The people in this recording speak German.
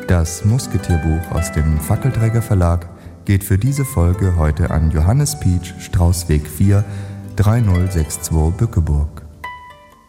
Das Musketierbuch aus dem Fackelträger Verlag geht für diese Folge heute an Johannes Pietsch, Straußweg 4, 3062 Bückeburg.